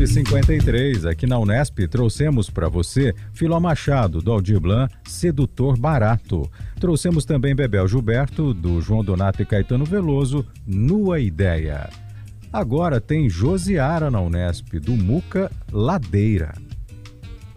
9h53, aqui na Unesp, trouxemos para você Filó Machado, do Aldir Blanc, Sedutor Barato. Trouxemos também Bebel Gilberto, do João Donato e Caetano Veloso, Nua Ideia. Agora tem Josiara na Unesp, do Muca Ladeira.